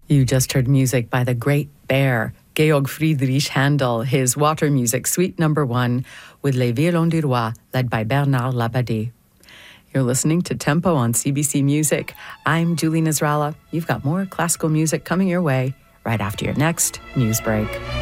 You just heard music by the Great Bear, Georg Friedrich Handel, his water music, Suite No. 1, with Les Violons du Roi, led by Bernard Labadie. You're listening to Tempo on CBC Music. I'm Julie Nasrallah. You've got more classical music coming your way right after your next news break.